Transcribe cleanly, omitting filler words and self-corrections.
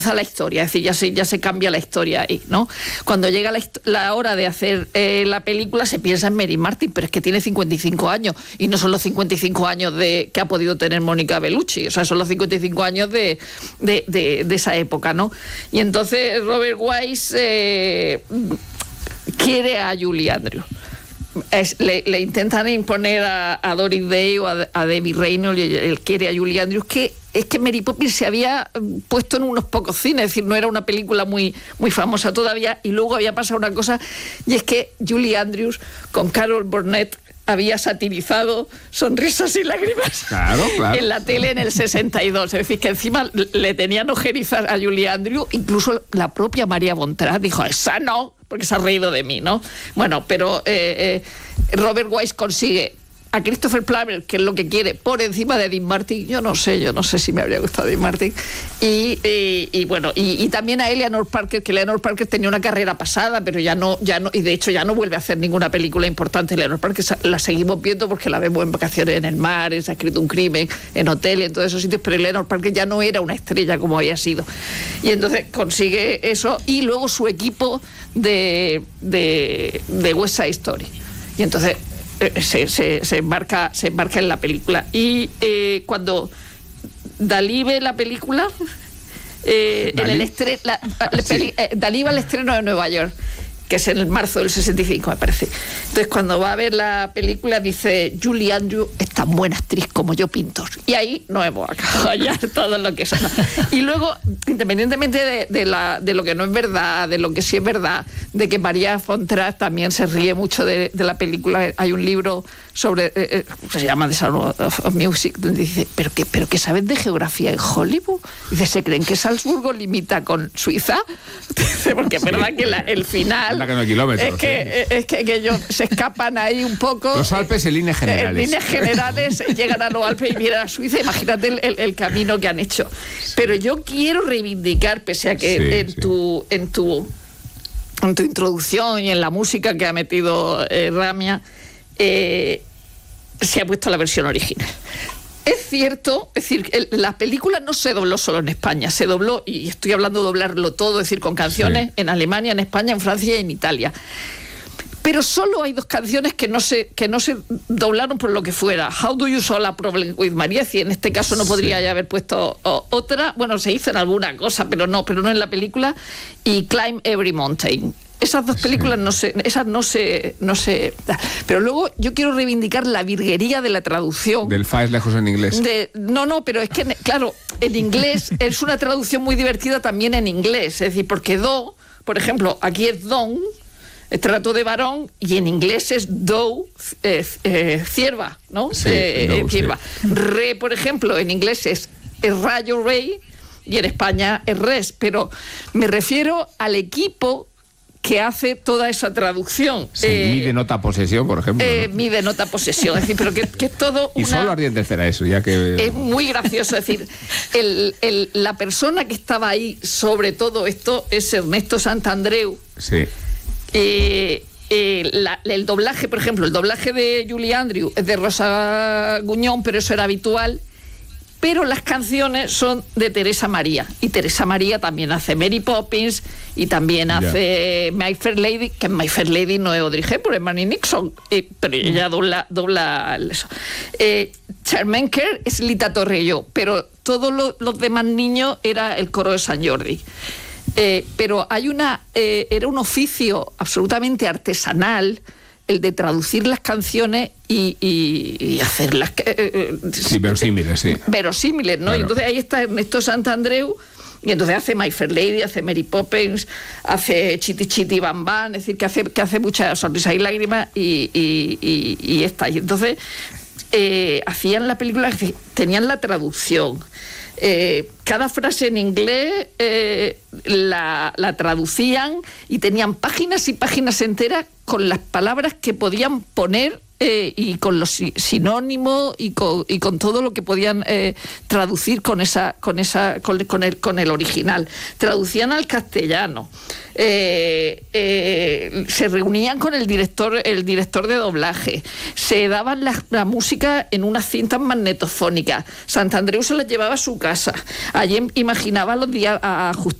la historia, es decir, ya se cambia la historia ahí, ¿no? Cuando llega la hora de hacer la película se piensa en Mary Martin, pero es que tiene 55 años y no son los 55 años que ha podido tener Mónica Bellucci, o sea, son los 55 años de esa época, ¿no? Y entonces Robert Wise quiere a Julie Andrews. Le intentan imponer a Doris Day o a Debbie Reynolds, y él quiere a Julie Andrews, que es que Mary Poppins se había puesto en unos pocos cines, es decir, no era una película muy, muy famosa todavía, y luego había pasado una cosa, y es que Julie Andrews con Carol Burnett había satirizado Sonrisas y Lágrimas en la tele en el 62, es decir, que encima le tenían ojerizas a Julie Andrews, incluso la propia María Bontrac dijo, esa no, porque se ha reído de mí, ¿no? Bueno, pero Robert Wise consigue a Christopher Plummer, que es lo que quiere, por encima de Dean Martin. Yo no sé si me habría gustado Dean Martin. Y bueno, y también a Eleanor Parker, que Eleanor Parker tenía una carrera pasada, pero ya no, y de hecho ya no vuelve a hacer ninguna película importante. Eleanor Parker la seguimos viendo porque la vemos en Vacaciones en el Mar, Se ha escrito un crimen, en Hotel y en todos esos sitios, pero Eleanor Parker ya no era una estrella como había sido. Y entonces consigue eso, y luego su equipo de West Side Story. Y entonces se embarca en la película. Y cuando Dalí ve la película, Dalí va al estreno de Nueva York, que es en el marzo del 65, me parece. Entonces, cuando va a ver la película, dice, Julie Andrews es tan buena actriz como yo pintor. Y ahí no hemos acabado ya todo lo que es. Y luego, independientemente de lo que no es verdad, de lo que sí es verdad, de que María Bontrac también se ríe mucho de la película. Hay un libro sobre, se llama The Sound of Music, donde dice, ¿pero qué sabes de geografía en Hollywood? Dice, ¿se creen que Salzburgo limita con Suiza? Porque es verdad que el final... Es que ellos se escapan ahí un poco. Los Alpes en líneas generales. En líneas generales llegan a los Alpes y miran a Suiza. Imagínate el camino que han hecho. Pero yo quiero reivindicar, pese a que en tu introducción y en la música que ha metido Ramia, se ha puesto la versión original. Es cierto, es decir, la película no se dobló solo en España, se dobló, y estoy hablando de doblarlo todo, es decir, con canciones en Alemania, en España, en Francia y en Italia. Pero solo hay dos canciones que no se doblaron por lo que fuera. How Do You Solve a Problem with Maria? Si en este caso no podría ya haber puesto otra. Bueno, se hizo en alguna cosa, pero no en la película. Y Climb Every Mountain. Esas dos películas no se... Pero luego yo quiero reivindicar la virguería de la traducción. Del fa es lejos en inglés. No, pero es que, claro, en inglés es una traducción muy divertida también en inglés. Es decir, porque do, por ejemplo, aquí es don, es trato de varón, y en inglés es do, cierva, ¿no? Cierva. Sí. Re, por ejemplo, en inglés es rayo, rey, y en España es res. Pero me refiero al equipo que hace toda esa traducción. Sí, mi denota posesión, por ejemplo. ¿No? Mi denota posesión, es decir, pero que es todo y solo Ardiente Cera eso, ya que... Es muy gracioso, es decir, la persona que estaba ahí sobre todo esto es Ernesto Santandreu. Sí. El doblaje, por ejemplo, el doblaje de Julie Andrews es de Rosa Guñón, pero eso era habitual. Pero las canciones son de Teresa María. Y Teresa María también hace Mary Poppins y también hace My Fair Lady, que My Fair Lady no es Audrey Hepburn, es Marnie Nixon, pero ella dobla eso. Charmaine Kerr es Lita Torrello, pero todos los demás niños era el coro de San Jordi. Pero era un oficio absolutamente artesanal, el de traducir las canciones y hacerlas verosímiles, sí. Verosímiles, ¿no? Claro. Y entonces ahí está Ernesto Santandreu, y entonces hace My Fair Lady, hace Mary Poppins, hace Chitty Chitty Bam Bam, es decir, que hace muchas sonrisas y lágrimas y está. Y entonces hacían la película, tenían la traducción. Cada frase en inglés la traducían y tenían páginas y páginas enteras con las palabras que podían poner y con los sinónimos y con todo lo que podían traducir con el original. Traducían al castellano. Se reunían con el director de doblaje, se daban la música en unas cintas magnetofónicas. Santandreu se las llevaba a su casa. Allí imaginaba los días a